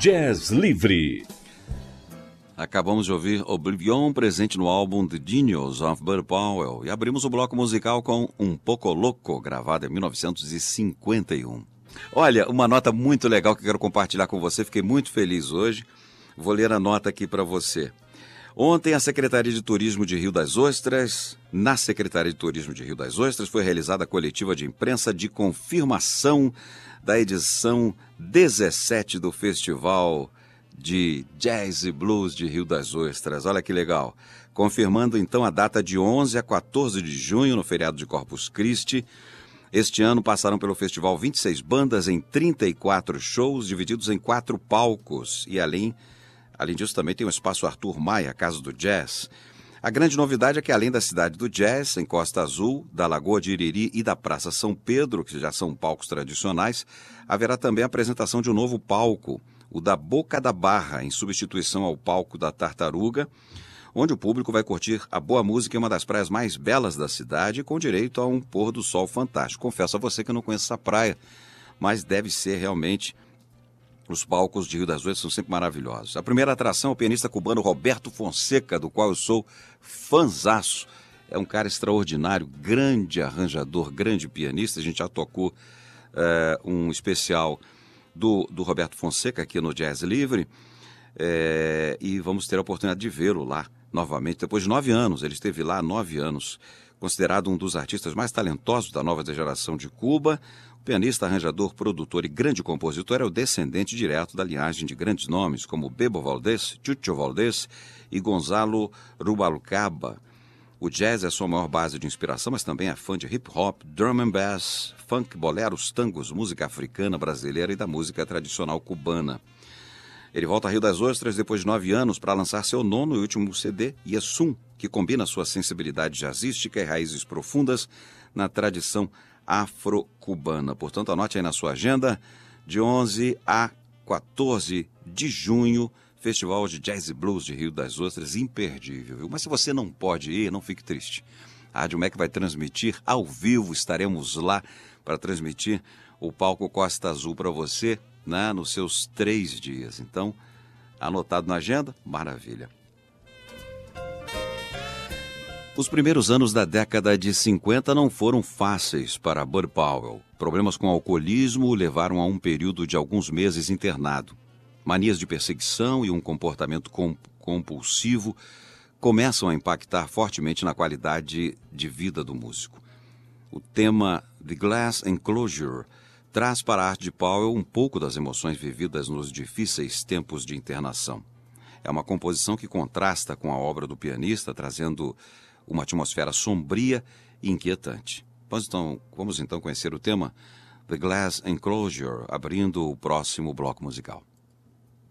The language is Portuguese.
Jazz Livre. Acabamos de ouvir Oblivion, presente no álbum The Genius of Bud Powell, e abrimos o bloco musical com Um Poco Louco, gravado em 1951. Olha, uma nota muito legal que eu quero compartilhar com você, fiquei muito feliz hoje. Vou ler a nota aqui para você. Ontem, a Secretaria de Turismo de Rio das Ostras, na Secretaria de Turismo de Rio das Ostras, foi realizada a coletiva de imprensa de confirmação da edição 17 do Festival de Jazz e Blues de Rio das Ostras. Olha que legal. Confirmando, então, a data de 11 a 14 de junho, no feriado de Corpus Christi. Este ano passaram pelo festival 26 bandas em 34 shows, divididos em 4 palcos. E além disso, também tem o Espaço Arthur Maia, a Casa do Jazz. A grande novidade é que, além da Cidade do Jazz, em Costa Azul, da Lagoa de Iriri e da Praça São Pedro, que já são palcos tradicionais, haverá também a apresentação de um novo palco, o da Boca da Barra, em substituição ao palco da Tartaruga, onde o público vai curtir a boa música em uma das praias mais belas da cidade, com direito a um pôr do sol fantástico. Confesso a você que eu não conheço essa praia, mas deve ser realmente... Os palcos de Rio das Ostras são sempre maravilhosos. A primeira atração é o pianista cubano Roberto Fonseca, do qual eu sou fãzaço. É um cara extraordinário, grande arranjador, grande pianista. A gente já tocou um especial do Roberto Fonseca aqui no Jazz Livre. E vamos ter a oportunidade de vê-lo lá novamente. Depois de 9 anos, ele esteve lá há 9 anos. Considerado um dos artistas mais talentosos da nova geração de Cuba, o pianista, arranjador, produtor e grande compositor é o descendente direto da linhagem de grandes nomes como Bebo Valdés, Chucho Valdés e Gonzalo Rubalcaba. O jazz é sua maior base de inspiração, mas também é fã de hip-hop, drum and bass, funk, boleros, tangos, música africana, brasileira e da música tradicional cubana. Ele volta a Rio das Ostras depois de 9 anos para lançar seu 9º e último CD, Yesum, que combina sua sensibilidade jazzística e raízes profundas na tradição afro-cubana. Portanto, anote aí na sua agenda, de 11 a 14 de junho, Festival de Jazz e Blues de Rio das Ostras, imperdível, viu? Mas se você não pode ir, não fique triste. A Rádio MEC vai transmitir ao vivo, estaremos lá para transmitir o palco Costa Azul para você, né, nos seus 3 dias. Então, anotado na agenda, maravilha. Os primeiros anos da década de 50 não foram fáceis para Bud Powell. Problemas com alcoolismo o levaram a um período de alguns meses internado. Manias de perseguição e um comportamento compulsivo começam a impactar fortemente na qualidade de vida do músico. O tema The Glass Enclosure traz para a arte de Powell um pouco das emoções vividas nos difíceis tempos de internação. É uma composição que contrasta com a obra do pianista, trazendo uma atmosfera sombria e inquietante. Vamos então conhecer o tema The Glass Enclosure, abrindo o próximo bloco musical.